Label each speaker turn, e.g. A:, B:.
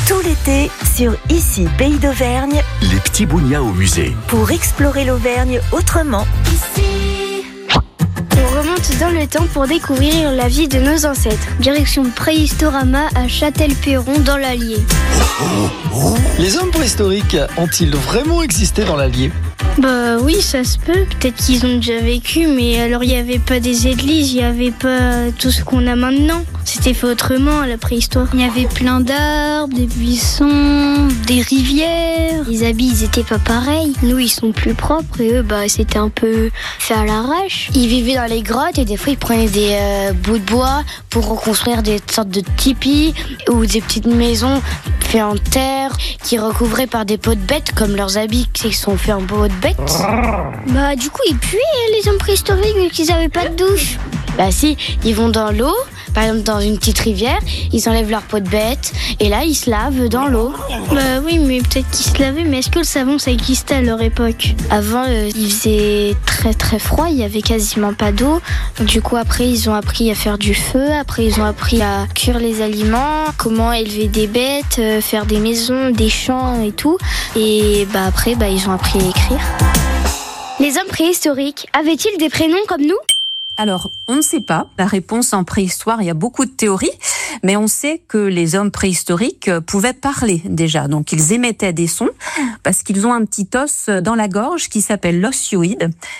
A: Tout l'été, sur Ici Pays d'Auvergne,
B: Les petits bougnats au musée.
A: pour explorer l'Auvergne autrement.
C: On remonte dans le temps pour découvrir la vie de nos ancêtres. Direction Préhistorama à Châtel-Perron dans l'Allier.
D: Les hommes préhistoriques ont-ils vraiment existé dans l'Allier ?
C: Bah oui, ça se peut. Peut-être qu'ils ont déjà vécu, mais alors il n'y avait pas des églises, il n'y avait pas tout ce qu'on a maintenant. C'était fait autrement à la préhistoire. Il y avait plein d'arbres, des buissons, des rivières. Les habits, ils étaient pas pareils. Nous, ils sont plus propres et eux, c'était un peu fait à l'arrache. Ils vivaient dans les grottes et des fois, ils prenaient des bouts de bois pour reconstruire des sortes de tipis ou des petites maisons faites en terre qui recouvraient par des peaux de bêtes comme leurs habits qui sont faits en peau de bête. Du coup, ils puaient les hommes préhistoriques vu qu'ils avaient pas de douche. Si, ils vont dans l'eau, par exemple dans une petite rivière, ils enlèvent leur peau de bête et là ils se lavent dans l'eau. Oui, mais peut-être qu'ils se lavaient, mais est-ce que le savon ça existait à leur époque ? Avant, il faisait très très froid, il y avait quasiment pas d'eau. Du coup, après ils ont appris à faire du feu, après ils ont appris à cuire les aliments, comment élever des bêtes, faire des maisons, des champs et tout. Et après, ils ont appris à écrire. Les hommes préhistoriques avaient-ils des prénoms comme nous ?
E: Alors, on ne sait pas. La réponse en préhistoire, il y a beaucoup de théories, mais on sait que les hommes préhistoriques pouvaient parler déjà. Donc, ils émettaient des sons parce qu'ils ont un petit os dans la gorge qui s'appelle l'os hyoïde.